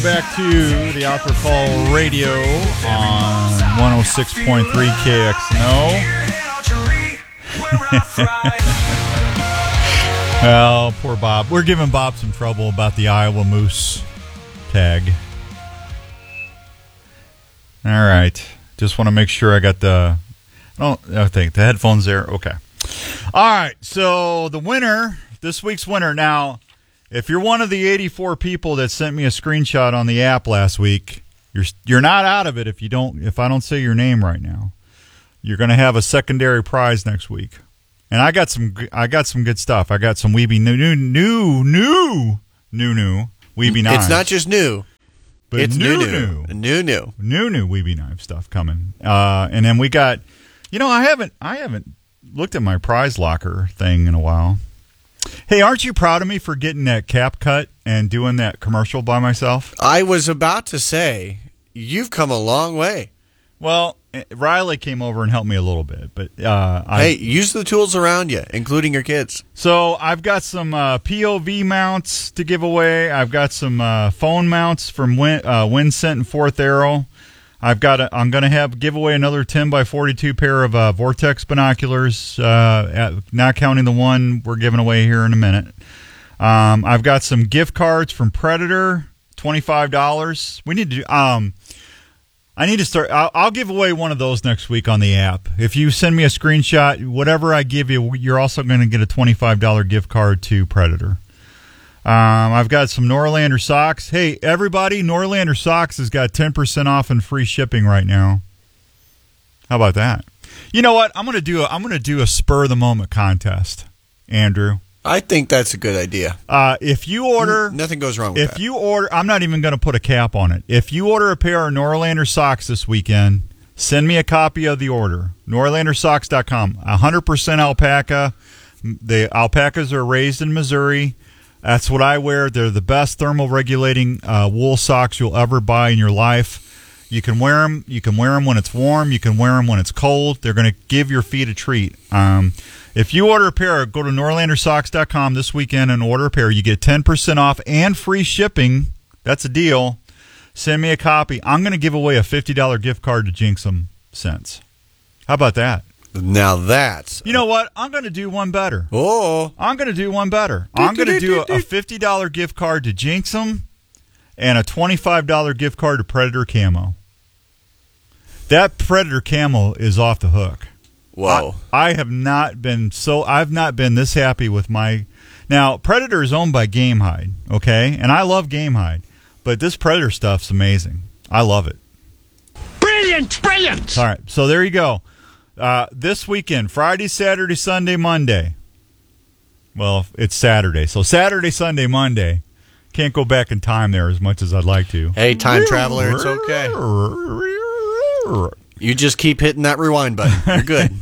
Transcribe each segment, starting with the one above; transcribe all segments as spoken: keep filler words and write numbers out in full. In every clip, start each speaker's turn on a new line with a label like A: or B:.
A: Back to the Outdoor Call Radio on one oh six point three K X N O. Well, poor Bob. We're giving Bob some trouble about the Iowa Moose tag. All right. Just want to make sure I got the... Oh, I think the headphones there. Okay. All right. So the winner, this week's winner. Now, if you're one of the eighty-four people that sent me a screenshot on the app last week, you're you're not out of it if you don't if I don't say your name right now. You're going to have a secondary prize next week. And I got some I got some good stuff. I got some Weeby new new new new new new Weeby knives.
B: It's not just new.
A: But
B: it's
A: new
B: new
A: new
B: new new
A: new new Weeby knife stuff coming. Uh, and then we got, you know, I haven't I haven't looked at my prize locker thing in a while. Hey, aren't you proud of me for getting that cap cut and doing that commercial by myself?
B: I was about to say, you've come a long way.
A: Well, Riley came over and helped me a little bit, but uh, I,
B: hey, use the tools around you, including your kids.
A: So I've got some uh, P O V mounts to give away. I've got some uh, phone mounts from Win, uh, Winsent and Fourth Arrow. I've got. A, I'm going to have give away another ten by forty-two pair of uh, Vortex binoculars, uh, at, not counting the one we're giving away here in a minute. Um, I've got some gift cards from Predator, twenty-five dollars. We need to. Um, I need to start. I'll, I'll give away one of those next week on the app. If you send me a screenshot, whatever I give you, you're also going to get a twenty-five dollars gift card to Predator. Um, I've got some Norlander socks. Hey, everybody, Norlander socks has got ten percent off and free shipping right now. How about that? You know what? I'm going to do a, I'm going to do a spur of the moment contest, Andrew.
B: I think that's a good idea.
A: Uh, if you order,
B: nothing goes wrong with
A: if
B: that.
A: If you order, I'm not even going to put a cap on it. If you order a pair of Norlander socks this weekend, send me a copy of the order. Norlander socks dot com. one hundred percent alpaca. The alpacas are raised in Missouri. That's what I wear. They're the best thermal regulating uh, wool socks you'll ever buy in your life. You can wear them. You can wear them when it's warm. You can wear them when it's cold. They're going to give your feet a treat. Um, if you order a pair, go to Norlander socks dot com this weekend and order a pair. You get ten percent off and free shipping. That's a deal. Send me a copy. I'm going to give away a fifty dollars gift card to Jinx 'em Scents. How about that?
B: Now that's...
A: You know what? I'm going to do one better.
B: Oh.
A: I'm going to do one better. I'm going to do a, a fifty dollars gift card to Jinx 'em and a twenty-five dollars gift card to Predator Camo. That Predator Camo is off the hook.
B: Whoa.
A: I, I have not been so... I've not been this happy with my... Now, Predator is owned by Gamehide, okay? And I love Gamehide. But this Predator stuff's amazing. I love it.
C: Brilliant! Brilliant!
A: All right. So there you go. Uh, this weekend, Friday, Saturday, Sunday, Monday. Well, it's Saturday. So Saturday, Sunday, Monday. Can't go back in time there as much as I'd like to.
B: Hey, time traveler, it's okay. You just keep hitting that rewind button. You're good.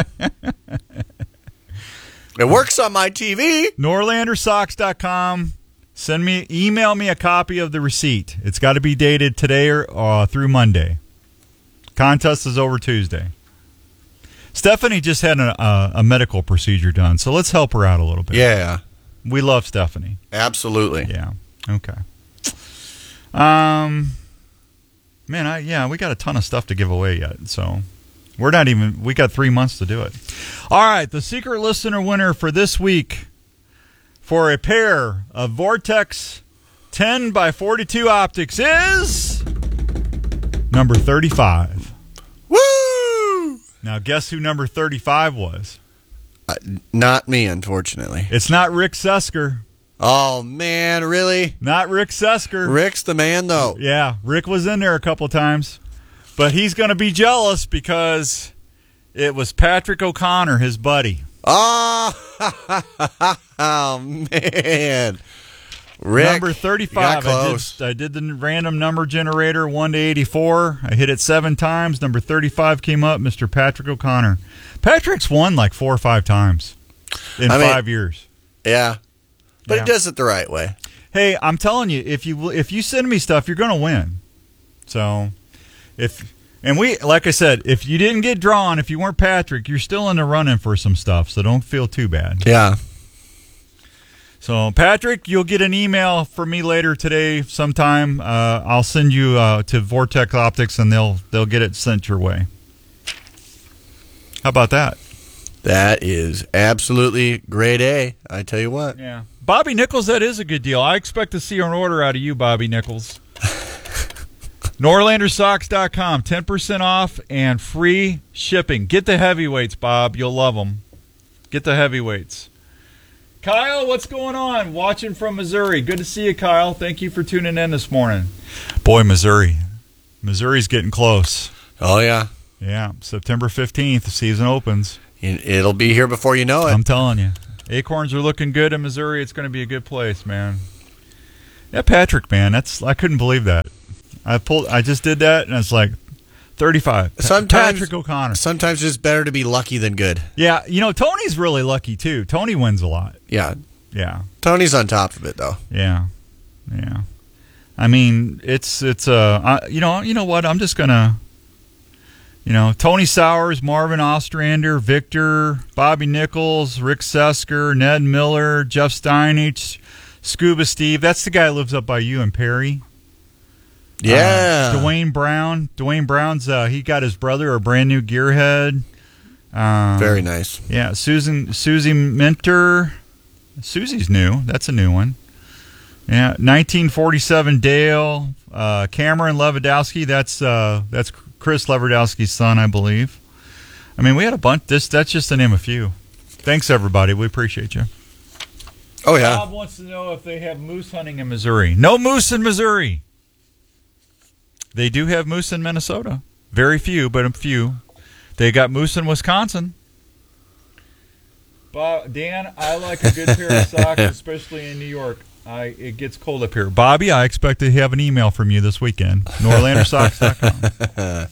B: It works on my T V.
A: Norlander socks dot com. Send me, email me a copy of the receipt. It's got to be dated today or uh, through Monday. Contest is over Tuesday. Stephanie just had a, a, a medical procedure done, so let's help her out a little bit.
B: Yeah.
A: We love Stephanie.
B: Absolutely.
A: Yeah. Okay. Um, man, I yeah, we got a ton of stuff to give away yet, so we're not even, we got three months to do it. All right, the secret listener winner for this week for a pair of Vortex ten by forty-two optics is number thirty-five.
B: Woo!
A: Now, guess who number thirty-five was?
B: Uh, not me, unfortunately.
A: It's not Rick Sesker.
B: Oh, man, really?
A: Not Rick Sesker.
B: Rick's the man, though.
A: Yeah, Rick was in there a couple times. But he's going to be jealous because it was Patrick O'Connor, his buddy.
B: Oh, oh man. Rick,
A: number thirty-five. I did, I did the random number generator, one to eighty-four. I hit it seven times. Number thirty-five came up, Mister Patrick O'Connor. Patrick's won like four or five times in
B: I mean,
A: five years.
B: Yeah, but
A: yeah.
B: he does it the right way.
A: Hey, I'm telling you, if you if you send me stuff, you're going to win. So, if and we like I said, if you didn't get drawn, if you weren't Patrick, you're still in the running for some stuff. So don't feel too bad.
B: Yeah.
A: So, Patrick, you'll get an email from me later today sometime. Uh, I'll send you uh, to Vortex Optics, and they'll they'll get it sent your way. How about that?
B: That is absolutely grade A. I tell you what.
A: Yeah. Bobby Nichols, that is a good deal. I expect to see an order out of you, Bobby Nichols. Norlander Socks dot com, ten percent off and free shipping. Get the heavyweights, Bob. You'll love them. Get the heavyweights. Kyle, what's going on? Watching from Missouri. Good to see you, Kyle. Thank you for tuning in this morning. Boy, Missouri. Missouri's getting close.
B: Oh, yeah.
A: Yeah, September fifteenth, the season opens.
B: It'll be here before you know it.
A: I'm telling you. Acorns are looking good in Missouri. It's going to be a good place, man. Yeah, Patrick, man, that's I couldn't believe that. I pulled. I just did that, and it's like thirty-five.
B: Sometimes,
A: Patrick O'Connor.
B: Sometimes it's better to be lucky than good.
A: Yeah, you know, Tony's really lucky, too. Tony wins a lot.
B: Yeah.
A: Yeah.
B: Tony's on top of it, though.
A: Yeah. Yeah. I mean, it's, it's uh, I, you know, you know what? I'm just going to, you know, Tony Sowers, Marvin Ostrander, Victor, Bobby Nichols, Rick Sesker, Ned Miller, Jeff Steinich, Scuba Steve. That's the guy who lives up by you in Perry.
B: Yeah.
A: Uh, Dwayne Brown. Dwayne Brown's, uh, he got his brother a brand new gearhead. Um,
B: Very nice.
A: Yeah. Susan, Susie Minter. Susie's new. That's a new one. Yeah. nineteen forty-seven Dale. Uh, Cameron Lewandowski. That's, uh, that's Chris Lewandowski's son, I believe. I mean, we had a bunch. This, that's just to name a few. Thanks, everybody. We appreciate you.
B: Oh, yeah.
A: Bob wants to know if they have moose hunting in Missouri. No moose in Missouri. They do have moose in Minnesota. Very few, but a few. They got moose in Wisconsin. Bob, Dan, I like a good pair of socks, especially in New York. I It gets cold up here. Bobby, I expect to have an email from you this weekend. Norlander Socks dot com.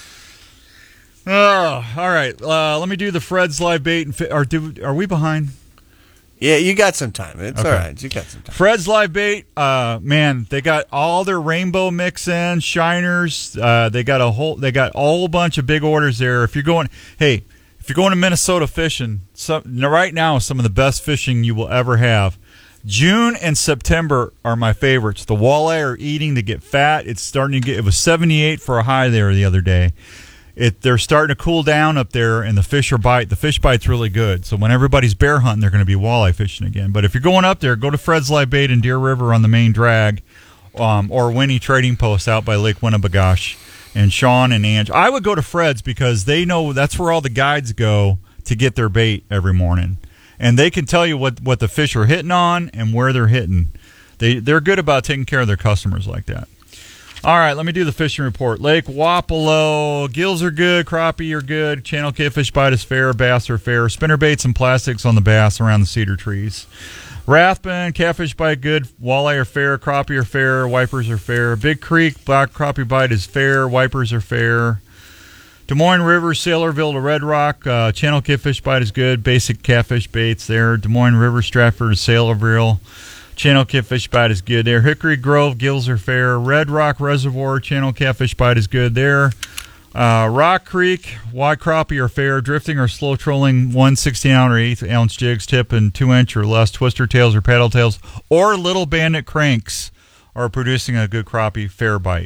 A: Oh, all right. Uh, let me do the Fred's live bait. And fi- are, do, are we behind?
B: Yeah, you got some time. It's
A: Okay.
B: all right. You got some time.
A: Fred's Live Bait, uh, man, they got all their rainbow mix in, shiners. Uh, they got a whole, they got a whole bunch of big orders there. If you're going, hey, if you're going to Minnesota fishing, some, right now is some of the best fishing you will ever have. June and September are my favorites. The walleye are eating to get fat. It's starting to get. It was seventy-eight for a high there the other day. It, they're starting to cool down up there, and the fish are bite. The fish bite's really good. So when everybody's bear hunting, they're going to be walleye fishing again. But if you're going up there, go to Fred's Live Bait in Deer River on the main drag, um, or Winnie Trading Post out by Lake Winnebagosh. And Sean and Ange, I would go to Fred's because they know that's where all the guides go to get their bait every morning, and they can tell you what, what the fish are hitting on and where they're hitting. They they're good about taking care of their customers like that. All right, let me do the fishing report. Lake Wapello, gills are good, crappie are good, channel catfish bite is fair, bass are fair, spinner baits and plastics on the bass around the cedar trees. Rathbun, catfish bite good, walleye are fair, crappie are fair, wipers are fair. Big Creek, black crappie bite is fair, wipers are fair. Des Moines River, Sailorville to Red Rock, uh, channel catfish bite is good, basic catfish baits there. Des Moines River, Stratford to Sailorville. Channel catfish bite is good there. Hickory Grove, gills are fair. Red Rock Reservoir, channel catfish bite is good there. Uh, Rock Creek, wide crappie are fair. Drifting or slow trolling, one sixteen ounce or eighth ounce jigs, tip and two inch or less. Twister tails or paddle tails or little bandit cranks are producing a good crappie, fair bite.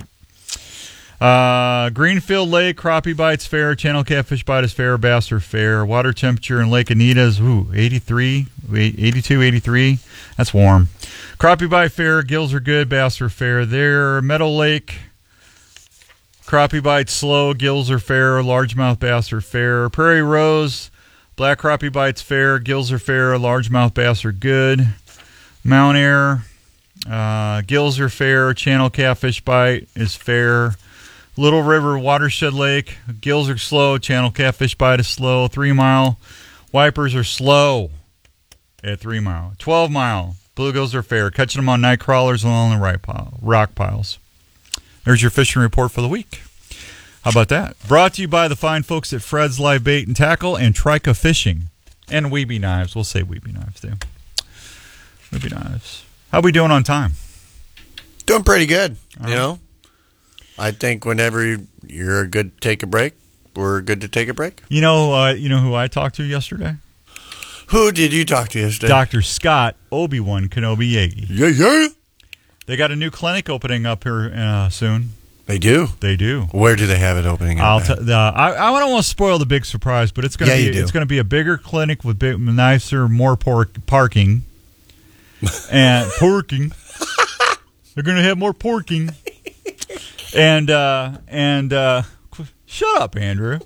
A: Uh, Greenfield Lake, crappie bites fair. Channel catfish bite is fair. Bass are fair. Water temperature in Lake Anita is ooh, eighty-three, eighty-two, eighty-three. That's warm. Crappie bite fair. Gills are good. Bass are fair there. Meadow Lake, crappie bite slow. Gills are fair. Largemouth bass are fair. Prairie Rose, black crappie bites fair. Gills are fair. Largemouth bass are good. Mount Air, uh, gills are fair. Channel catfish bite is fair. Little River Watershed Lake, gills are slow. Channel catfish bite is slow. Three Mile, wipers are slow at Three Mile. Twelve Mile, bluegills are fair. Catching them on night crawlers along the right pile, rock piles. There's your fishing report for the week. How about that? Brought to you by the fine folks at Fred's Live Bait and Tackle and Trika Fishing. And Weeby Knives. We'll say Weeby Knives, too. Weeby Knives. How we doing on time?
B: Doing pretty good,
A: All
B: you
A: right.
B: know. I think whenever you're good to take a break, we're good to take a break.
A: You know, uh, you know who I talked to yesterday?
B: Who did you talk to yesterday?
A: Doctor Scott Obi-Wan Kenobi Yagi.
B: Yeah, yeah.
A: They got a new clinic opening up here uh, soon.
B: They do?
A: They do.
B: Where do they have it opening?
A: I'll t- the, I, I don't want to spoil the big surprise, but it's going to
B: yeah,
A: be
B: you do.
A: it's going to be a bigger clinic with big, nicer, more por- parking. and porking. They're going to have more porking. And, uh, and, uh, qu- shut up, Andrew.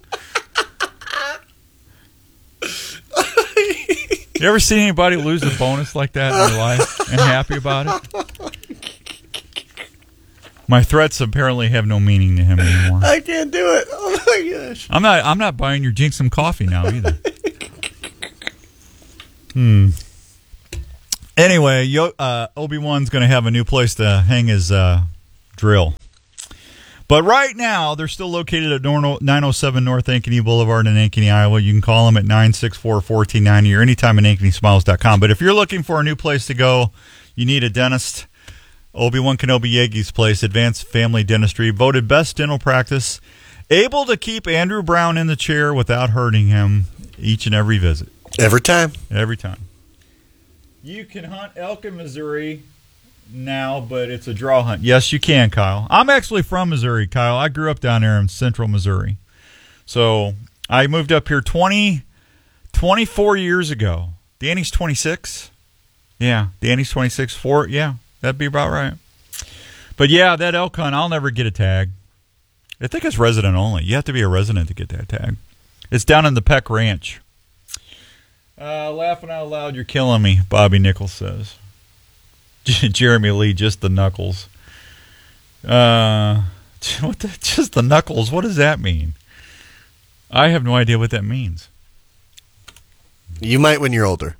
A: You ever seen anybody lose a bonus like that in their life and happy about it? My threats apparently have no meaning to him anymore.
B: I can't do it. Oh my gosh.
A: I'm not I'm not buying your Jinxum coffee now either. hmm. Anyway, Yo, uh, Obi-Wan's going to have a new place to hang his uh, drill. But right now, they're still located at nine oh seven North Ankeny Boulevard in Ankeny, Iowa. You can call them at nine six four, one four nine zero or anytime at ankeny smiles dot com. But if you're looking for a new place to go, you need a dentist, Obi-Wan Kenobi Yagi's place, Advanced Family Dentistry, voted best dental practice, able to keep Andrew Brown in the chair without hurting him each and every visit.
B: Every time.
A: Every time. You can hunt elk in Missouri now, but it's a draw hunt. Yes, you can, Kyle. I'm actually from Missouri, Kyle. I grew up down there in central Missouri. So I moved up here twenty, twenty-four years ago. Danny's twenty-six. Yeah, Danny's twenty-six. Four, yeah, that'd be about right. But yeah, that elk hunt, I'll never get a tag. I think it's resident only. You have to be a resident to get that tag. It's down in the Peck Ranch. Uh, laughing out loud, you're killing me, Bobby Nichols says. Jeremy Lee, just the knuckles. Uh, what the, just the knuckles? What does that mean? I have no idea what that means.
B: You might when you're older.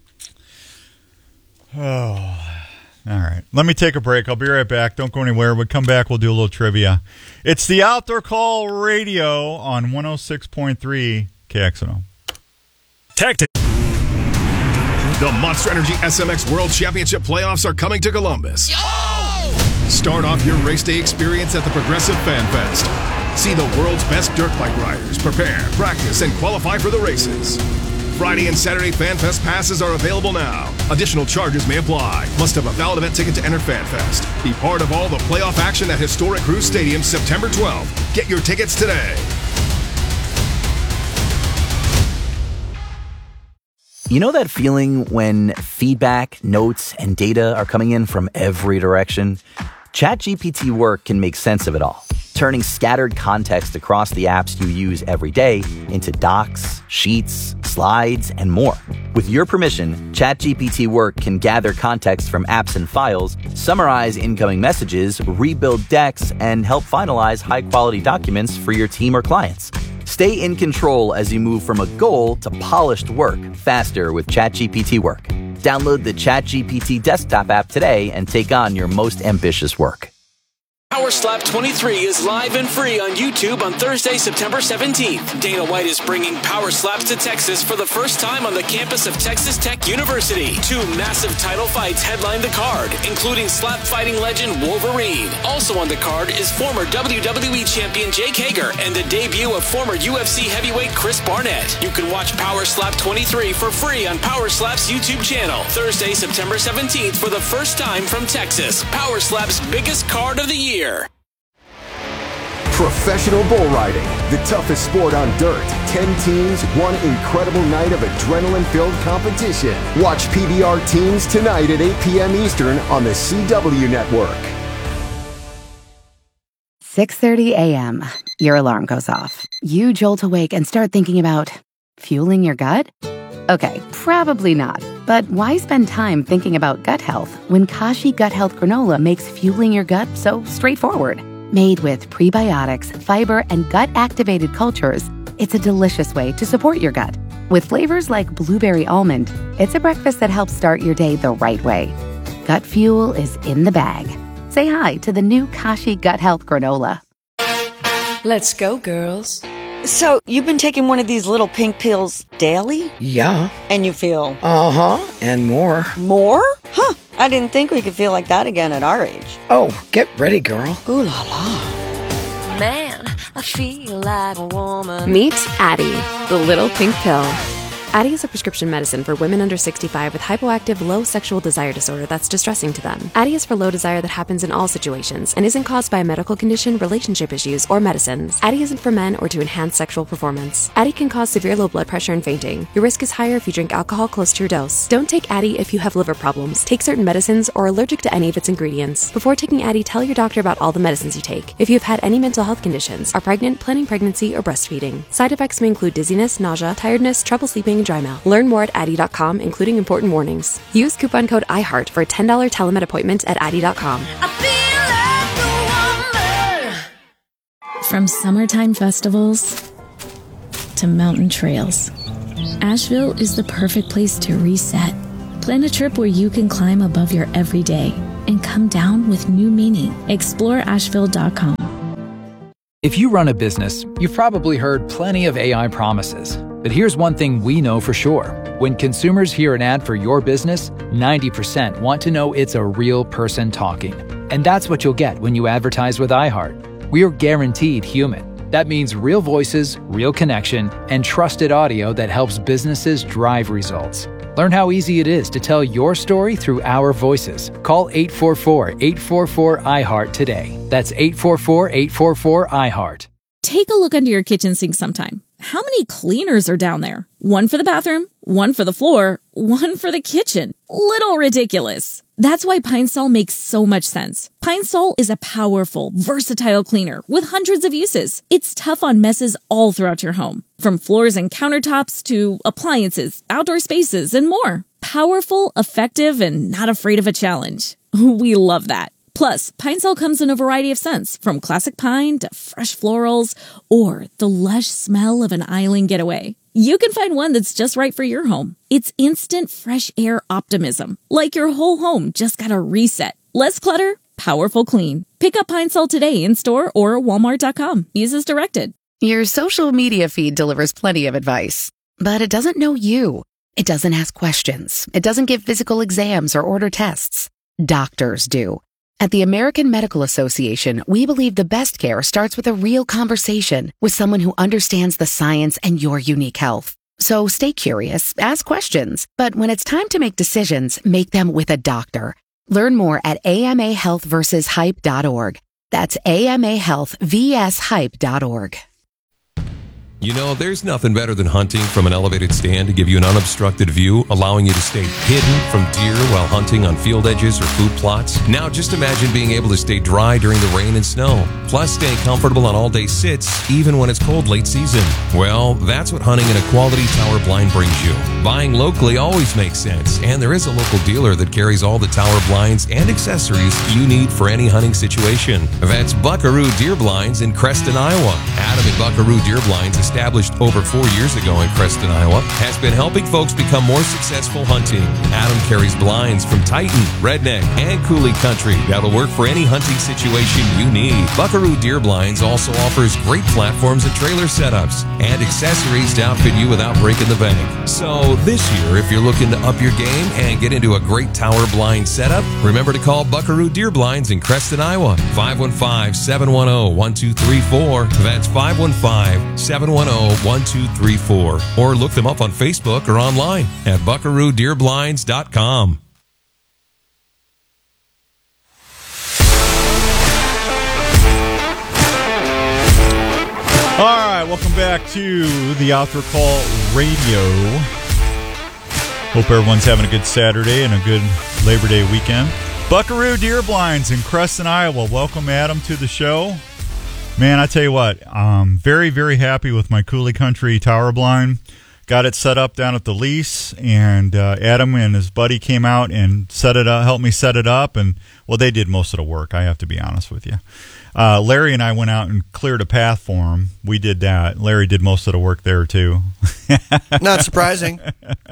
A: Oh, all right. Let me take a break. I'll be right back. Don't go anywhere. We'll come back. We'll do a little trivia. It's the Outdoor Call Radio on one oh six point three K X N O.
D: Tactic. The Monster Energy S M X World Championship playoffs are coming to Columbus. Yo! Start off your race day experience at the Progressive Fan Fest. See the world's best dirt bike riders prepare, practice, and qualify for the races. Friday and Saturday Fan Fest passes are available now. Additional charges may apply. Must have a valid event ticket to enter Fan Fest. Be part of all the playoff action at historic Cruise Stadium September twelfth. Get your tickets today.
E: You know that feeling when feedback, notes, and data are coming in from every direction? ChatGPT Work can make sense of it all, turning scattered context across the apps you use every day into docs, sheets, slides, and more. With your permission, ChatGPT Work can gather context from apps and files, summarize incoming messages, rebuild decks, and help finalize high-quality documents for your team or clients. Stay in control as you move from a goal to polished work faster with ChatGPT Work. Download the ChatGPT desktop app today and take on your most ambitious work.
F: Power Slap twenty-three is live and free on YouTube on Thursday, September seventeenth. Dana White is bringing Power Slaps to Texas for the first time on the campus of Texas Tech University. Two massive title fights headline the card, including slap fighting legend Wolverine. Also on the card is former W W E champion Jake Hager and the debut of former U F C heavyweight Chris Barnett. You can watch Power Slap twenty-three for free on Power Slap's YouTube channel. Thursday, September seventeenth for the first time from Texas. Power Slap's biggest card of the year.
G: Professional bull riding, the toughest sport on dirt. Ten teams, one incredible night of adrenaline-filled competition. Watch P B R Teams tonight at eight p.m. Eastern on the C W Network.
H: six thirty a.m. Your alarm goes off. You jolt awake and start thinking about fueling your gut? Okay, probably not. But why spend time thinking about gut health when Kashi Gut Health Granola makes fueling your gut so straightforward? Made with prebiotics, fiber, and gut-activated cultures, it's a delicious way to support your gut. With flavors like blueberry almond, it's a breakfast that helps start your day the right way. Gut fuel is in the bag. Say hi to the new Kashi Gut Health Granola.
I: Let's go, girls.
J: So, you've been taking one of these little pink pills daily?
I: Yeah.
J: And you feel?
I: Uh-huh, and more.
J: More? Huh, I didn't think we could feel like that again at our age.
I: Oh, get ready, girl.
J: Ooh la la.
K: Man, I feel like a woman.
L: Meet Addie, the little pink pill.
K: Addyi is a prescription medicine for women under sixty-five with hypoactive low sexual desire disorder that's distressing to them. Addyi is for low desire that happens in all situations and isn't caused by a medical condition, relationship issues, or medicines. Addyi isn't for men or to enhance sexual performance. Addyi can cause severe low blood pressure and fainting. Your risk is higher if you drink alcohol close to your dose. Don't take Addyi if you have liver problems, take certain medicines, or are allergic to any of its ingredients. Before taking Addyi, tell your doctor about all the medicines you take. If you have had any mental health conditions, are pregnant, planning pregnancy, or breastfeeding. Side effects may include dizziness, nausea, tiredness, trouble sleeping, and dry mouth. Learn more at addyi dot com, including important warnings. Use coupon code iHeart for a ten dollars telemed appointment at addyi dot com.
L: From summertime festivals to mountain trails, Asheville is the perfect place to reset. Plan a trip where you can climb above your everyday and come down with new meaning. Explore asheville dot com.
M: If you run a business, you've probably heard plenty of A I promises. But here's one thing we know for sure. When consumers hear an ad for your business, ninety percent want to know it's a real person talking. And that's what you'll get when you advertise with iHeart. We are guaranteed human. That means real voices, real connection, and trusted audio that helps businesses drive results. Learn how easy it is to tell your story through our voices. Call eight four four, eight four four, I heart today. That's eight four four, eight four four, I heart.
L: Take a look under your kitchen sink sometime. How many cleaners are down there? One for the bathroom, one for the floor, one for the kitchen. Little ridiculous. That's why Pine Sol makes so much sense. Pine Sol is a powerful, versatile cleaner with hundreds of uses. It's tough on messes all throughout your home, from floors and countertops to appliances, outdoor spaces, and more. Powerful, effective, and not afraid of a challenge. We love that. Plus, Pine Sol comes in a variety of scents, from classic pine to fresh florals or the lush smell of an island getaway. You can find one that's just right for your home. It's instant fresh air optimism, like your whole home just got a reset. Less clutter, powerful clean. Pick up Pine Sol today in store or walmart dot com. Use as directed.
H: Your social media feed delivers plenty of advice, but it doesn't know you. It doesn't ask questions. It doesn't give physical exams or order tests. Doctors do. At the American Medical Association, we believe the best care starts with a real conversation with someone who understands the science and your unique health. So stay curious, ask questions, but when it's time to make decisions, make them with a doctor. Learn more at A M A health versus hype dot org. That's A M A health versus hype dot org.
N: You know, there's nothing better than hunting from an elevated stand to give you an unobstructed view, allowing you to stay hidden from deer while hunting on field edges or food plots. Now just imagine being able to stay dry during the rain and snow, plus staying comfortable on all-day sits, even when it's cold late season. Well, that's what hunting in a quality tower blind brings you. Buying locally always makes sense, and there is a local dealer that carries all the tower blinds and accessories you need for any hunting situation. That's Buckaroo Deer Blinds in Creston, Iowa. Adam at Buckaroo Deer Blinds, established over four years ago in Creston, Iowa, has been helping folks become more successful hunting. Adam carries blinds from Titan, Redneck, and Coulee Country that'll work for any hunting situation you need. Buckaroo Deer Blinds also offers great platforms and trailer setups and accessories to outfit you without breaking the bank. So this year, if you're looking to up your game and get into a great tower blind setup, remember to call Buckaroo Deer Blinds in Creston, Iowa. five one five, seven one zero, one two three four. That's five one five, seven one zero, one two three four. Or look them up on Facebook or online at buckaroo deer blinds dot com.
A: All right, welcome back to the Outdoor Call Radio. Hope everyone's having a good Saturday and a good Labor Day weekend. Buckaroo Deer Blinds in Creston, Iowa. Welcome, Adam, to the show. Man, I tell you what, I'm very, very happy with my Coulee Country tower blind. Got it set up down at the lease, and uh, Adam and his buddy came out and set it up, helped me set it up, and, well, they did most of the work, I have to be honest with you. Uh, Larry and I went out and cleared a path for him. We did that. Larry did most of the work there, too.
B: Not surprising.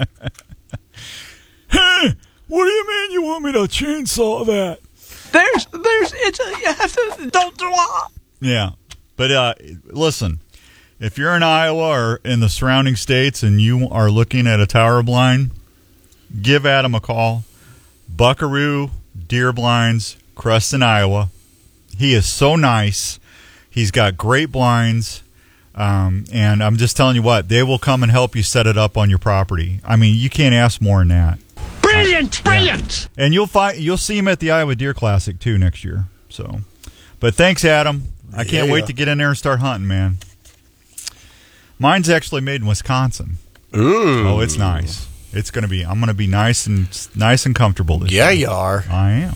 A: Hey, what do you mean you want me to chainsaw that?
C: There's, there's, it's a, you have to, don't do it.
A: Yeah, but uh, listen, if you're in Iowa or in the surrounding states and you are looking at a tower blind, give Adam a call. Buckaroo Deer Blinds, Creston, Iowa. He is so nice. He's got great blinds. Um, and I'm just telling you what, they will come and help you set it up on your property. I mean, you can't ask more than that.
C: Brilliant, brilliant.
A: And you'll find you'll see him at the Iowa Deer Classic too next year. So, but thanks, Adam. I can't
B: Yeah.
A: wait to get in there and start hunting, man. Mine's actually made in Wisconsin.
B: Ooh.
A: Oh, it's nice. It's gonna be. I'm gonna be nice and nice and comfortable this
B: Yeah,
A: year.
B: you are.
A: I am.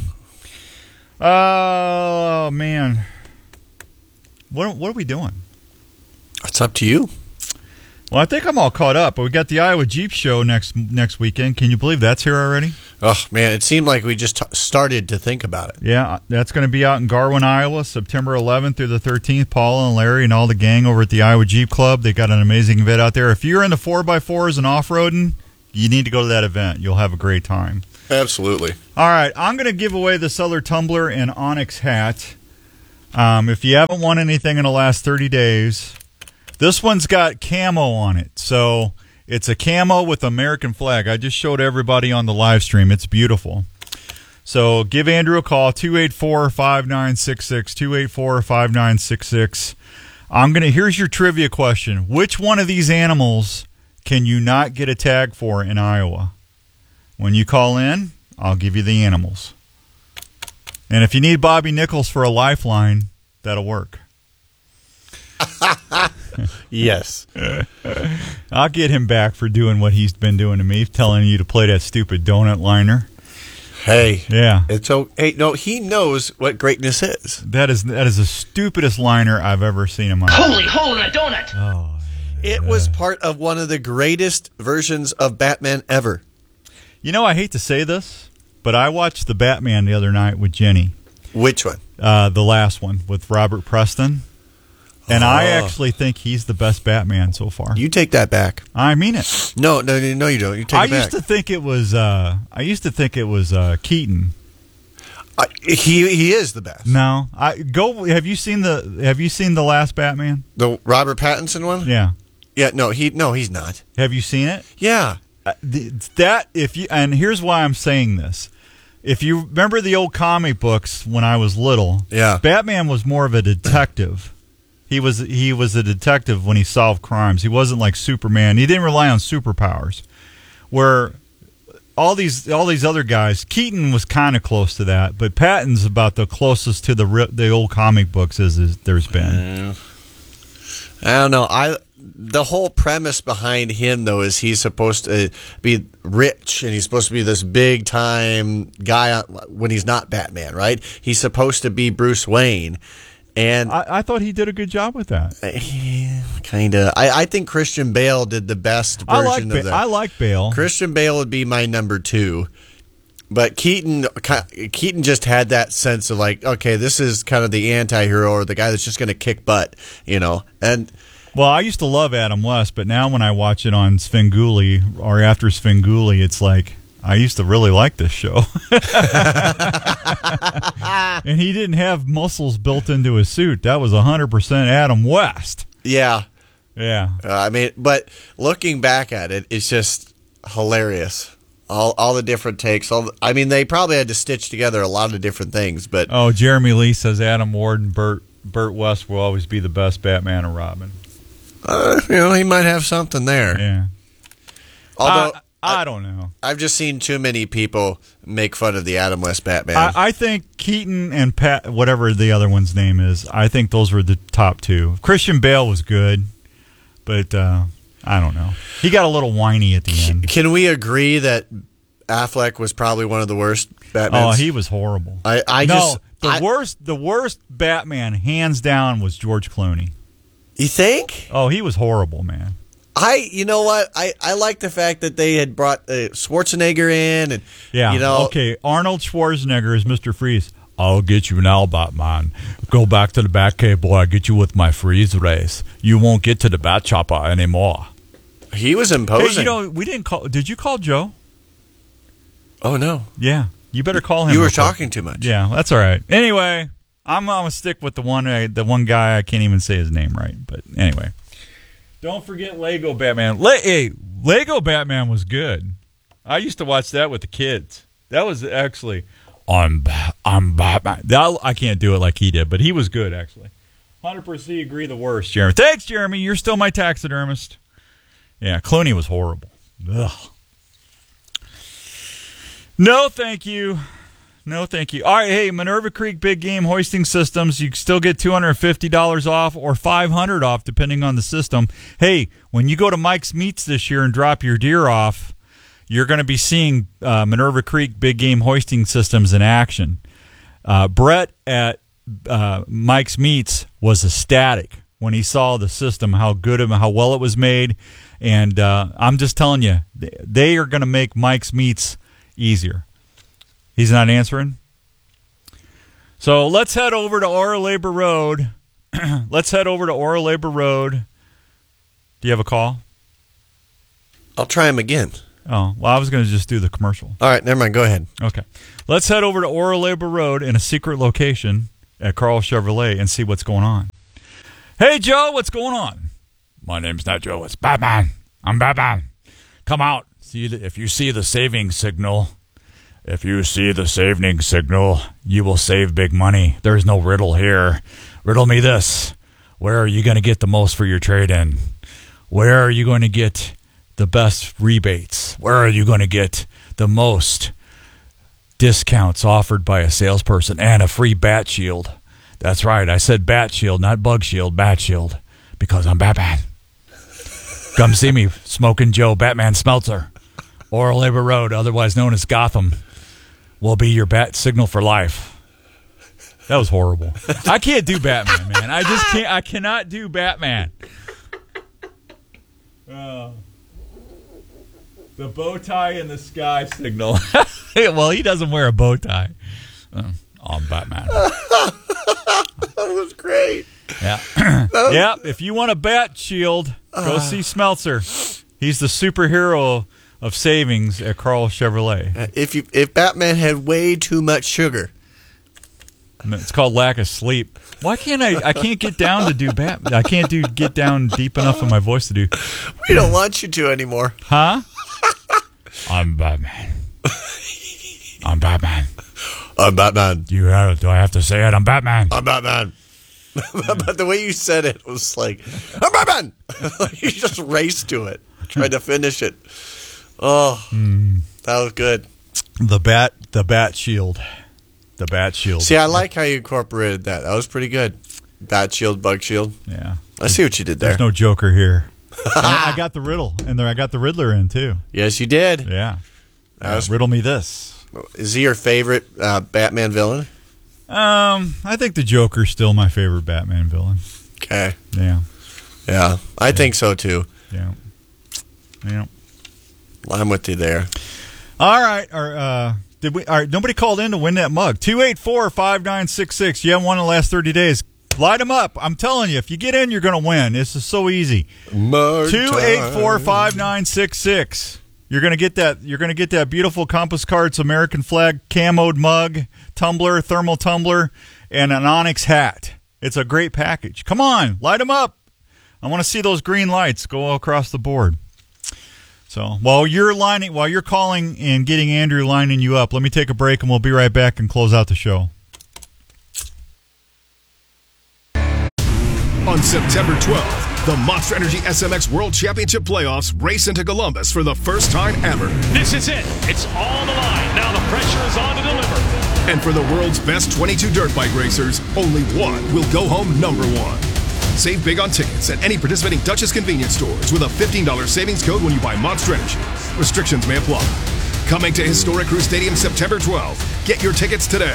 A: Oh man, what what are we doing?
B: It's up to you.
A: Well, I think I'm all caught up, but we got the Iowa Jeep Show next next weekend. Can you believe that's here already?
B: Oh man, it seemed like we just t- started to think about it.
A: Yeah, that's going to be out in Garwin, Iowa, September eleventh through the thirteenth. Paul and Larry and all the gang over at the Iowa Jeep Club. They got an amazing event out there. If you're into four by fours and off-roading, you need to go to that event. You'll have a great time.
B: Absolutely.
A: All right, I'm going to give away the Souther Tumbler and Onyx hat. Um, if you haven't won anything in the last thirty days, this one's got camo on it. So it's a camo with American flag. I just showed everybody on the live stream. It's beautiful. So give Andrew a call, two eight four, five nine six six, two eight four, five nine six six. I'm going to, here's your trivia question. Which one of these animals can you not get a tag for in Iowa? When you call in, I'll give you the animals. And if you need Bobby Nichols for a lifeline, that'll work.
B: Yes.
A: I'll get him back for doing what he's been doing to me, telling you to play that stupid donut liner.
B: Hey.
A: Yeah.
B: It's okay. Hey, no, he knows what greatness is.
A: That is that is the stupidest liner I've ever seen in my life.
C: Holy hole in a donut.
A: Oh,
B: It was part of one of the greatest versions of Batman ever.
A: you know, I hate to say this, but I watched the Batman the other night with Jenny.
B: Which one?
A: Uh, the last one with Robert Preston. And
B: Oh.
A: I actually think he's the best Batman so far.
B: You take that back.
A: I mean it.
B: No, no, no, you don't. You take
A: I
B: it back.
A: used to think it was. Uh, I used to think it was uh, Keaton.
B: I, he he is the best.
A: No, I go. Have you seen the Have you seen the last Batman?
B: The Robert Pattinson one?
A: Yeah.
B: Yeah. No, he no, he's not.
A: Have you seen it?
B: Yeah.
A: Uh, th- that if you and here's why I'm saying this. If you remember the old comic books when I was little,
B: Yeah.
A: Batman was more of a detective. He was he was a detective when he solved crimes. He wasn't like Superman. He didn't rely on superpowers. Where all these all these other guys, Keaton was kind of close to that, but Patton's about the closest to the ri- the old comic books as, as there's been.
B: I don't know. I the whole premise behind him though is he's supposed to be rich and he's supposed to be this big time guy when he's not Batman, right? He's supposed to be Bruce Wayne. And
A: I, I thought he did a good job with that.
B: Kind of. I, I think Christian Bale did the best
A: I
B: version
A: like
B: of
A: ba-
B: that.
A: I like Bale.
B: Christian Bale would be my number two. But Keaton Keaton just had that sense of like, okay, this is kind of the anti-hero or the guy that's just going to kick butt, you know. And
A: Well, I used to love Adam West, but now when I watch it on Svengoolie or after Svengoolie, it's like, I used to really like this show. And he didn't have muscles built into his suit. That was one hundred percent Adam West.
B: yeah,
A: Yeah.
B: uh, I mean, but looking back at it, it's just hilarious. All all the different takes. All the, I mean, they probably had to stitch together a lot of different things. But
A: Oh, Jeremy Lee says Adam Ward and Burt, Burt West will always be the best Batman and Robin.
B: uh, you know, he might have something there.
A: Yeah.
B: Although
A: I, I don't know.
B: I've just seen too many people make fun of the Adam West Batman.
A: I, I think Keaton and Pat, whatever the other one's name is, I think those were the top two. Christian Bale was good, but uh, I don't know. He got a little whiny at the end.
B: Can we agree that Affleck was probably one of the worst Batmans?
A: Oh, he was horrible.
B: I, I
A: no,
B: just
A: the
B: I-
A: worst, the worst Batman, hands down, was George Clooney.
B: You think?
A: Oh, he was horrible, man.
B: I, you know what? I, I like the fact that they had brought uh, Schwarzenegger in, and
A: Yeah.
B: you know,
A: Okay, Arnold Schwarzenegger is Mister Freeze. I'll get you now, Batman. Go back to the Batcave, boy. I'll get you with my freeze race. You won't get to the Bat Chopper anymore.
B: he was imposing.
A: Hey, you know, we didn't call. Did you call Joe?
B: oh no,
A: Yeah. You better call him.
B: you were
A: real quick.
B: talking too much.
A: Yeah, that's all right. Anyway, I'm, I'm gonna stick with the one, uh, the one guy I can't even say his name right. But anyway, don't forget Lego Batman. Le- hey, Lego Batman was good. I used to watch that with the kids. That was actually I'm ba- I'm Batman. That, I can't do it like he did, but he was good actually. one hundred percent agree the worst, Jeremy. Thanks, Jeremy. You're still my taxidermist. Yeah, Clooney was horrible. Ugh. No, thank you. No, thank you. All right, hey, Minerva Creek Big Game Hoisting Systems. You can still get two hundred fifty dollars off or five hundred dollars off, depending on the system. Hey, when you go to Mike's Meats this year and drop your deer off, you're going to be seeing uh, Minerva Creek Big Game Hoisting Systems in action. Uh, Brett at uh, Mike's Meats was ecstatic when he saw the system, how good and how well it was made. And uh, I'm just telling you, they are going to make Mike's Meats easier. He's not answering. So let's head over to Ora Labor Road. Let's head over to Ora Labor Road. Do you have a call?
B: I'll try him again.
A: Oh, well, I was going to just do the commercial.
B: All right, never mind. Go ahead.
A: Okay. Let's head over to Ora Labor Road in a secret location at Carl Chevrolet and see what's going on. Hey, Joe, what's going on? My name's not Joe. It's Batman. I'm Batman. Come out. See the, if you see the saving signal, if you see the saving signal, you will save big money. There's no riddle here. Riddle me this. Where are you going to get the most for your trade-in? Where are you going to get the best rebates? Where are you going to get the most discounts offered by a salesperson and a free bat shield? That's right. I said bat shield, not bug shield, bat shield, because I'm Batman. Come see me, Smoking Joe, Batman Smeltzer. Ora Labor Road, otherwise known as Gotham, will be your bat signal for life. That was horrible. I can't do Batman, man. I just can't. I cannot do Batman. Oh. The bow tie in the sky signal. Well, he doesn't wear a bow tie. Uh, I'm Batman.
B: That was great.
A: Yeah. Yeah. If you want a bat shield, go see Smeltzer. He's the superhero of savings at Carl Chevrolet.
B: If you if Batman had way too much sugar.
A: It's called lack of sleep. Why can't I? I can't get down to do Batman. I can't do get down deep enough in my voice to do.
B: We don't want you to anymore.
A: Huh? I'm Batman. I'm Batman.
B: I'm Batman.
A: You have, do I have to say it? I'm Batman.
B: I'm Batman. But the way you said it was like, I'm Batman. You just raced to it, tried to finish it. Oh, mm. That was good.
A: The bat, the bat shield, the bat shield.
B: See, I like how you incorporated that. That was pretty good. Bat shield, bug shield.
A: Yeah,
B: I see what you did there.
A: There's no Joker here. I got the riddle, and there I got the Riddler in too.
B: Yes, you did.
A: Yeah.
B: That was,
A: uh, riddle me this.
B: Is he your favorite uh, Batman villain?
A: Um, I think the Joker's still my favorite Batman villain.
B: Okay.
A: Yeah.
B: Yeah, I
A: yeah.
B: think so too.
A: Yeah. Yeah.
B: I'm with you there.
A: All right. Or, uh, did we? All right. Nobody called in to win that mug. two eight four, five nine six six. You haven't won in the last thirty days. Light them up. I'm telling you, if you get in, you're going to win. This is so easy. two eight four, five nine six six. You're going to get that. You're going to get that beautiful Compass Cards American flag camoed mug, tumbler, thermal tumbler, and an Onyx hat. It's a great package. Come on, light them up. I want to see those green lights go across the board. So while you're lining, while you're calling and getting Andrew lining you up, let me take a break and we'll be right back and close out the show.
D: On September twelfth, the Monster Energy S M X World Championship Playoffs race into Columbus for the first time ever.
O: This is it. It's all on the line. Now the pressure is on to deliver.
D: And for the world's best twenty-two dirt bike racers, only one will go home number one. Save big on tickets at any participating Duchess convenience stores with a fifteen dollars savings code when you buy Monster Energy. Restrictions may apply. Coming to Historic Crew Stadium September twelfth. Get your tickets today.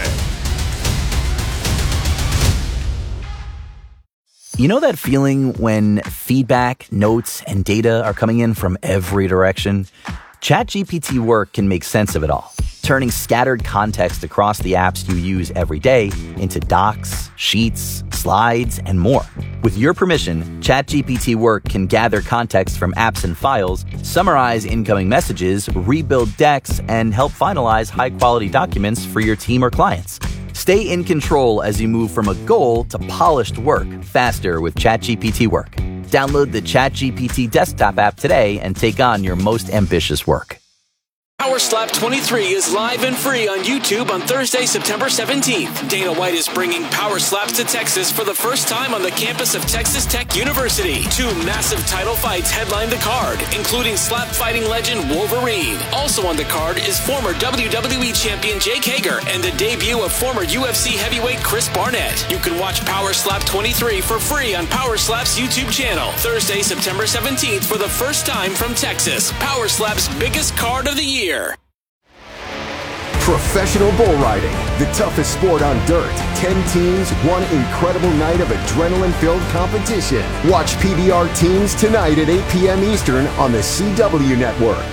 E: You know that feeling when feedback, notes, and data are coming in from every direction? ChatGPT Work can make sense of it all, turning scattered context across the apps you use every day into docs, sheets, slides, and more. With your permission, ChatGPT Work can gather context from apps and files, summarize incoming messages, rebuild decks, and help finalize high-quality documents for your team or clients. Stay in control as you move from a goal to polished work faster with ChatGPT Work. Download the ChatGPT desktop app today and take on your most ambitious work.
F: Power Slap twenty-three is live and free on YouTube on Thursday, September seventeenth. Dana White is bringing Power Slaps to Texas for the first time on the campus of Texas Tech University. Two massive title fights headline the card, including slap fighting legend Wolverine. Also on the card is former W W E champion Jake Hager and the debut of former U F C heavyweight Chris Barnett. You can watch Power Slap twenty-three for free on Power Slap's YouTube channel Thursday, September seventeenth for the first time from Texas. Power Slap's biggest card of the year.
G: Professional bull riding, the toughest sport on dirt. Ten teams, one incredible night of adrenaline-filled competition. Watch P B R Teams tonight at eight p.m. Eastern on the C W Network.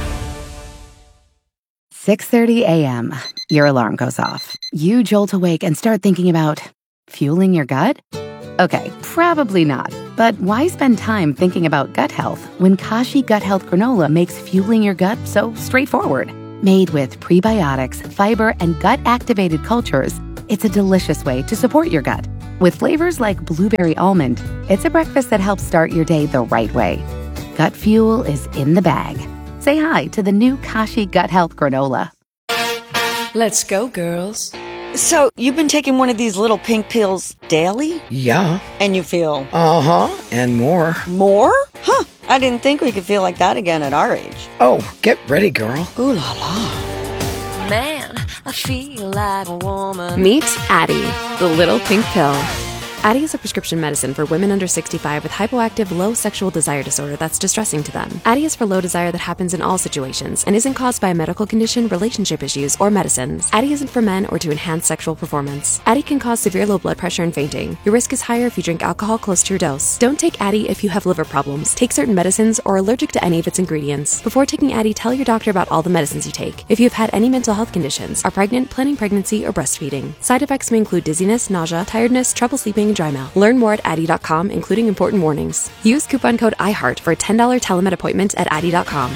H: six thirty a.m. Your alarm goes off. You jolt awake and start thinking about fueling your gut? Okay, probably not. But why spend time thinking about gut health when Kashi Gut Health Granola makes fueling your gut so straightforward? Made with prebiotics, fiber, and gut-activated cultures, it's a delicious way to support your gut. With flavors like blueberry almond, it's a breakfast that helps start your day the right way. Gut fuel is in the bag. Say hi to the new Kashi Gut Health Granola.
I: Let's go, girls.
J: So, you've been taking one of these little pink pills daily?
I: Yeah.
J: And you feel...
I: Uh-huh, and more.
J: More? Huh. I didn't think we could feel like that again at our age.
I: Oh, get ready, girl.
J: Ooh la la.
K: Man, I feel like a woman. Meet Addie, the little pink pill. Addie is a prescription medicine for women under sixty-five with hypoactive low sexual desire disorder that's distressing to them. Addie is for low desire that happens in all situations and isn't caused by a medical condition, relationship issues, or medicines. Addie isn't for men or to enhance sexual performance. Addie can cause severe low blood pressure and fainting. Your risk is higher if you drink alcohol close to your dose. Don't take Addie if you have liver problems, take certain medicines, or are allergic to any of its ingredients. Before taking Addie, tell your doctor about all the medicines you take. If you have had any mental health conditions, are pregnant, planning pregnancy, or breastfeeding. Side effects may include dizziness, nausea, tiredness, trouble sleeping, and dry mouth. Learn more at Addie dot com, including important warnings. Use coupon code iHeart for a ten dollars telemed appointment at Addie dot com.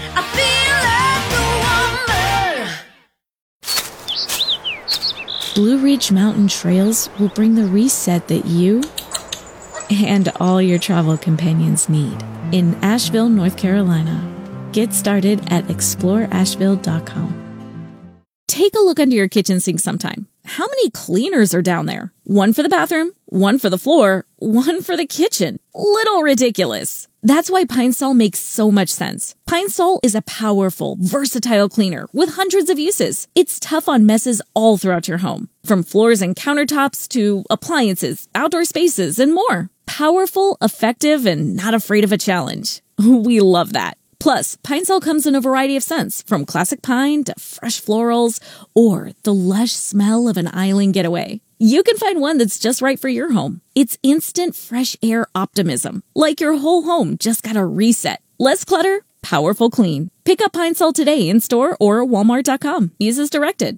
L: Blue Ridge Mountain Trails will bring the reset that you and all your travel companions need in Asheville, North Carolina. Get started at explore asheville dot com. Take a look under your kitchen sink sometime. How many cleaners are down there? One for the bathroom, one for the floor, one for the kitchen. Little ridiculous. That's why Pine Sol makes so much sense. Pine Sol is a powerful, versatile cleaner with hundreds of uses. It's tough on messes all throughout your home, from floors and countertops to appliances, outdoor spaces, and more. Powerful, effective, and not afraid of a challenge. We love that. Plus, Pine Sol comes in a variety of scents, from classic pine to fresh florals, or the lush smell of an island getaway. You can find one that's just right for your home. It's instant fresh air optimism, like your whole home just got a reset. Less clutter, powerful clean. Pick up Pine Sol today in store or walmart dot com. Use as directed.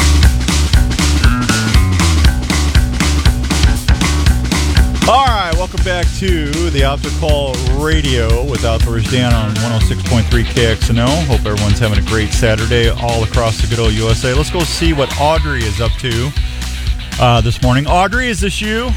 A: All right, welcome back to the Outdoor Call Radio with Outdoors Dan on one oh six point three K X N O. Hope everyone's having a great Saturday all across the good old U S A. Let's go see what Audrey is up to uh, this morning. Audrey, is this you?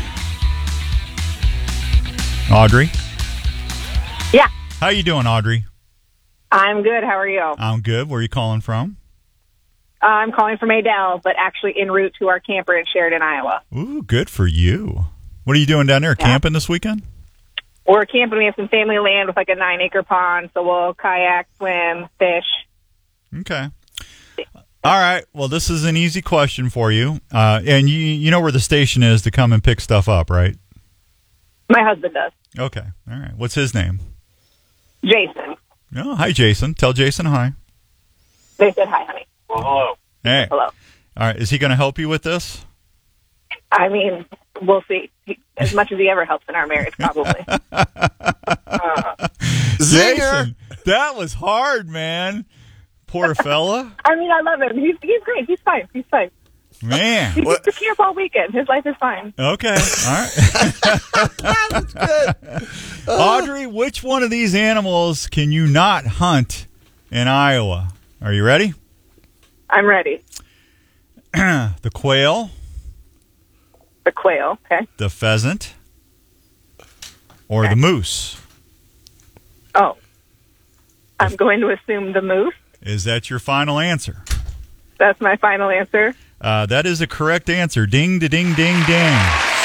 A: Audrey?
P: Yeah.
A: How you doing, Audrey?
P: I'm good. How are you?
A: I'm good. Where are you calling from?
P: Uh, I'm calling from Adel, but actually en route to our camper in Sheridan, Iowa.
A: Ooh, good for you. What are you doing down there?
P: Yeah.
A: Camping this weekend?
P: We're camping. We have some family land with like a nine-acre pond, so we'll kayak, swim, fish.
A: Okay. All right. Well, this is an easy question for you. Uh, and you you know where the station is to come and pick stuff up, right?
P: My husband does.
A: Okay. All right. What's his name?
P: Jason.
A: Oh, hi, Jason. Tell Jason hi.
P: They said hi, honey.
O: Well, hello.
A: Hey.
P: Hello.
A: All right. Is he going to help you with this?
P: I mean, we'll see. He, as much as he ever helps in our marriage, probably. uh,
A: Jason, that was hard, man. Poor fella.
P: I mean, I love him. He's he's great. He's fine. He's fine.
A: Man.
P: He gets to camp all weekend. His life is fine.
A: Okay. All right.
B: That's good.
A: Audrey, which one of these animals can you not hunt in Iowa? Are you ready?
P: I'm ready.
A: The quail.
P: The quail, okay.
A: The pheasant. Or
P: okay.
A: the moose.
P: Oh. I'm going to assume the moose.
A: Is that your final answer?
P: That's my final answer.
A: Uh, that is a correct answer. Ding, da, ding, ding, ding.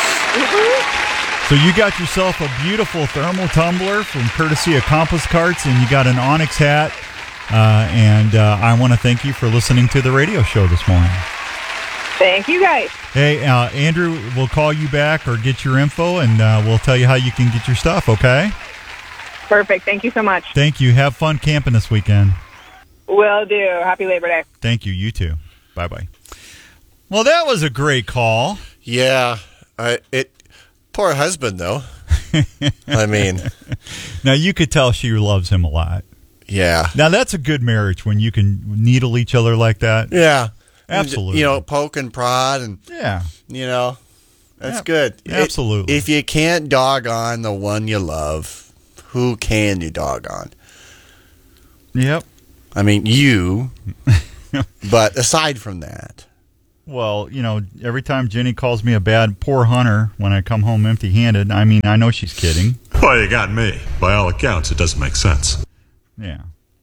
A: So you got yourself a beautiful thermal tumbler from courtesy of Compass Carts, and you got an Onyx hat. Uh, and uh, I want to thank you for listening to the radio show this morning.
P: Thank you, guys.
A: Hey, uh, Andrew, we'll call you back or get your info, and uh, we'll tell you how you can get your stuff, okay?
P: Perfect. Thank you so much.
A: Thank you. Have fun camping this weekend.
P: Will do. Happy Labor Day.
A: Thank you. You too. Bye-bye. Well, that was a great call.
B: Yeah. I, it. Poor husband, though. I mean.
A: Now, you could tell she loves him a lot.
B: Yeah.
A: Now, that's a good marriage when you can needle each other like that.
B: Yeah.
A: Absolutely.
B: You know, poke and prod. And
A: yeah.
B: You know, that's
A: Yep.
B: good.
A: Absolutely.
B: It, if you can't dog on the one you love, who can you dog on?
A: Yep.
B: I mean, you. But aside from that.
A: Well, you know, every time Jenny calls me a bad, poor hunter when I come home empty-handed, I mean, I know she's kidding.
Q: Well, you got me. By all accounts, it doesn't make sense.
A: Yeah.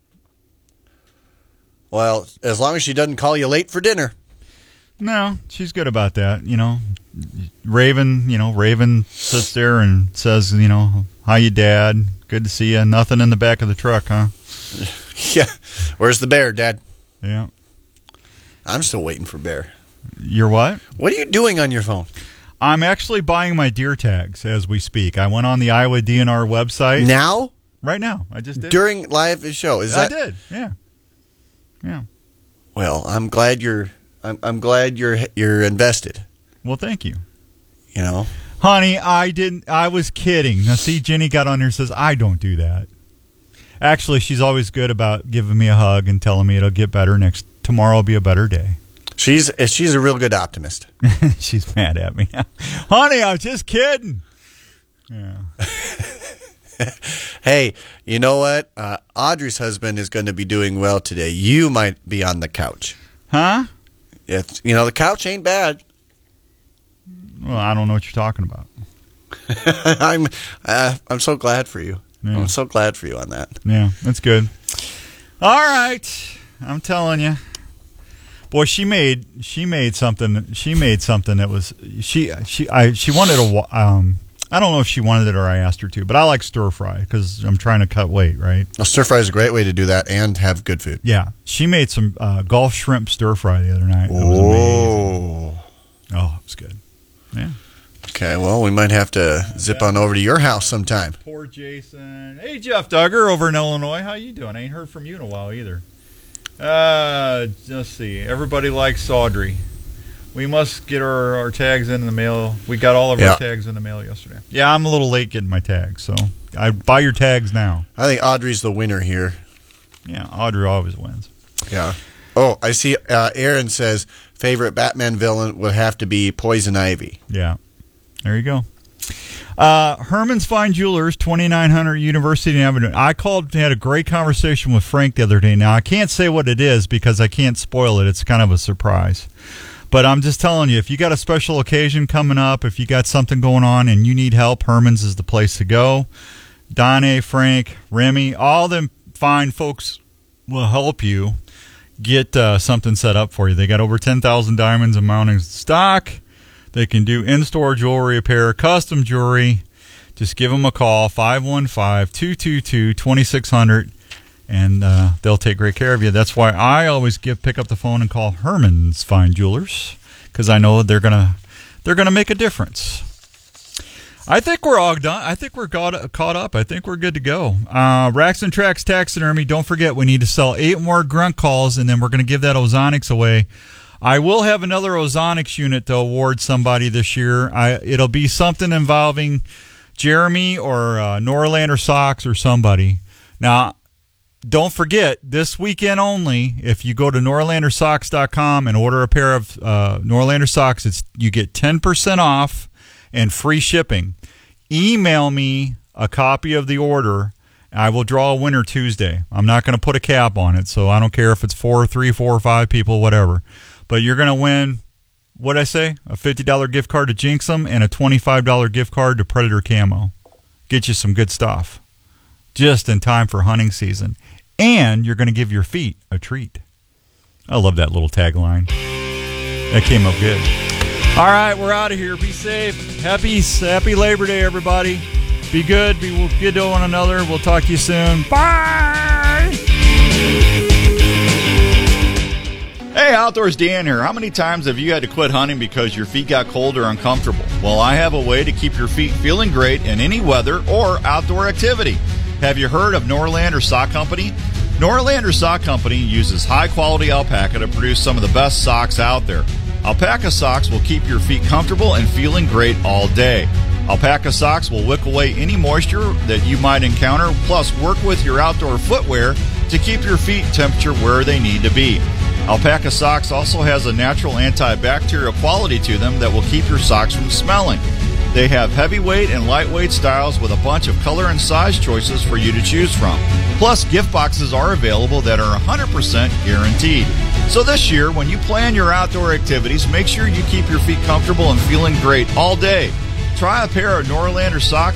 B: Well, as long as she doesn't call you late for dinner.
A: No, she's good about that. You know, Raven, you know, Raven sits there and says, you know, how you, Dad? Good to see you. Nothing in the back of the truck, huh?
B: Yeah. Where's the bear, Dad?
A: Yeah.
B: I'm still waiting for bear.
A: You're what?
B: What are you doing on your phone?
A: I'm actually buying my deer tags as we speak. I went on the Iowa D N R website.
B: Now?
A: Right now. I just did.
B: During live show. Is
A: I
B: that?
A: did, yeah. Yeah.
B: Well, I'm glad you're I'm, I'm glad you're you're invested.
A: Well, thank you.
B: You know?
A: Honey, I didn't I was kidding. Now see, Jenny got on here and says, I don't do that. Actually, she's always good about giving me a hug and telling me it'll get better next tomorrow will be a better day.
B: She's she's a real good optimist.
A: She's mad at me. Honey, I was just kidding. Yeah.
B: Hey, you know what? Uh, Audrey's husband is going to be doing well today. You might be on the couch.
A: Huh?
B: It's, you know, the couch ain't bad.
A: Well, I don't know what you're talking about.
B: I'm uh, I'm so glad for you.
A: Yeah.
B: I'm so glad for you on that.
A: Yeah, that's good. All right. I'm telling you. Boy, she made she made something she made something that was she she I she wanted a um I don't know if she wanted it or I asked her to, but I like stir fry because I'm trying to cut weight, right?
B: Well, stir fry is a great way to do that and have good food.
A: Yeah, she made some uh, Gulf shrimp stir fry the other night. That was amazing. Oh, it was good. Yeah.
B: Okay, well, we might have to zip on over to your house sometime.
A: Poor Jason. Hey, Jeff Duggar over in Illinois. How you doing? I ain't heard from you in a while either. Uh, let's see. Everybody likes Audrey. We must get our, our tags in the mail. We got all of
B: Yeah.
A: our tags in the mail yesterday. Yeah, I'm a little late getting my tags, so I buy your tags now.
B: I think Audrey's the winner here.
A: Yeah, Audrey always wins.
B: Yeah. Oh, I see. Uh, Aaron says favorite Batman villain would have to be Poison Ivy.
A: Yeah. There you go. Uh, Herman's Fine Jewelers, twenty-nine hundred University Avenue. I called, had a great conversation with Frank the other day. Now, I can't say what it is because I can't spoil it. It's kind of a surprise. But I'm just telling you, if you got a special occasion coming up, if you got something going on and you need help, Herman's is the place to go. Donnie, Frank, Remy, all them fine folks will help you get uh, something set up for you. They got over ten thousand diamonds and mountings in stock. They can do in-store jewelry repair, custom jewelry. Just give them a call, five one five, two two two, two six zero zero, and uh, they'll take great care of you. That's why I always give pick up the phone and call Herman's Fine Jewelers, because I know they're gonna they're gonna make a difference. I think we're all done. I think we're got, caught up. I think we're good to go. Uh, Racks and Tracks Taxidermy. Don't forget, we need to sell eight more grunt calls, and then we're going to give that Ozonics away. I will have another Ozonics unit to award somebody this year. I, it'll be something involving Jeremy or uh, Norlander Socks or somebody. Now, don't forget, this weekend only, if you go to norlander socks dot com and order a pair of uh, Norlander Socks, it's, you get ten percent off and free shipping. Email me a copy of the order. I will draw a winner Tuesday. I'm not going to put a cap on it, so I don't care if it's four, three, four, or five people, whatever. But you're going to win, what'd I say? A fifty dollars gift card to Jinxum and a twenty-five dollars gift card to Predator Camo. Get you some good stuff. Just in time for hunting season. and you're going to give your feet a treat. I love that little tagline. That came up good. All right, we're out of here. Be safe. Happy Happy Labor Day, everybody. Be good. Be good to one another. We'll talk to you soon. Bye. Hey, Outdoors Dan here. How many times have you had to quit hunting because your feet got cold or uncomfortable? Well, I have a way to keep your feet feeling great in any weather or outdoor activity. Have you heard of Norlander Sock Company? Norlander Sock Company uses high-quality alpaca to produce some of the best socks out there. Alpaca socks will keep your feet comfortable and feeling great all day. Alpaca socks will wick away any moisture that you might encounter, plus work with your outdoor footwear to keep your feet temperature where they need to be. Alpaca socks also has a natural antibacterial quality to them that will keep your socks from smelling. They have heavyweight and lightweight styles with a bunch of color and size choices for you to choose from. Plus, gift boxes are available that are one hundred percent guaranteed. So this year, when you plan your outdoor activities, make sure you keep your feet comfortable and feeling great all day. Try a pair of Norlander socks